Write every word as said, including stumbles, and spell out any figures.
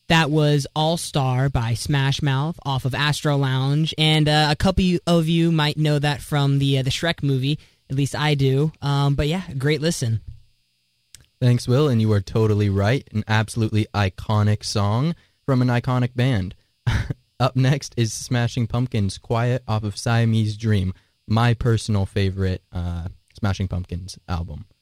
That was All Star by Smash Mouth off of Astro Lounge, and uh, a couple of you might know that from the uh, the Shrek movie. At least I do. Um, but yeah, great listen. Thanks, Will, and you are totally right. An absolutely iconic song from an iconic band. Up next is Smashing Pumpkins' Quiet off of Siamese Dream, my personal favorite uh, Smashing Pumpkins album.